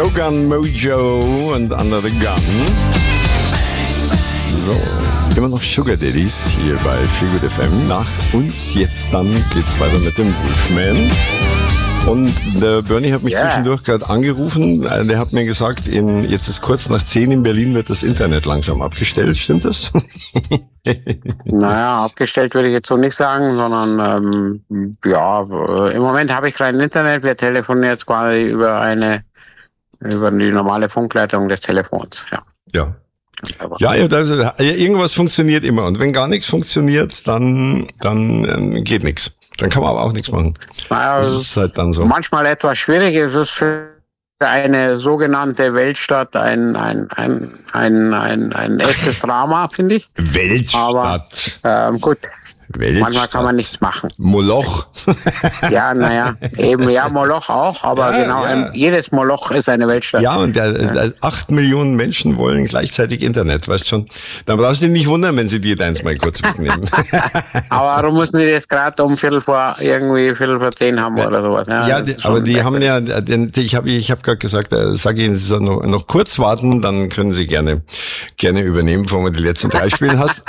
Shogun Mojo und Under the Gun. So, immer noch Sugar Daddies hier bei Feel Good FM. Nach uns jetzt dann geht's weiter mit dem Wolfman. Und der Bernie hat mich zwischendurch gerade angerufen. Der hat mir gesagt, jetzt ist kurz nach 10 in Berlin, wird das Internet langsam abgestellt. Stimmt das? Naja, abgestellt würde ich jetzt so nicht sagen, sondern im Moment habe ich kein Internet. Wir telefonieren jetzt quasi über die normale Funkleitung des Telefons. Ja. Ja, irgendwas funktioniert immer. Und wenn gar nichts funktioniert, dann geht nichts. Dann kann man aber auch nichts machen. Naja, das ist halt dann so. Manchmal etwas schwierig. Es ist für eine sogenannte Weltstadt ein echtes Drama, finde ich. Weltstadt. Aber gut. Weltstadt. Manchmal kann man nichts machen. Moloch. Moloch auch, aber jedes Moloch ist eine Weltstadt. Ja, und 8 Millionen Menschen wollen gleichzeitig Internet, weißt schon. Dann brauchst du dich nicht wundern, wenn sie dir deins mal kurz wegnehmen. Aber warum müssen die das gerade um Viertel vor 10 haben oder sowas? Ja, aber die haben ja, ich hab gerade gesagt, sag ihnen, sie sollen noch kurz warten, dann können sie gerne übernehmen, bevor wir die letzten 3 spielen.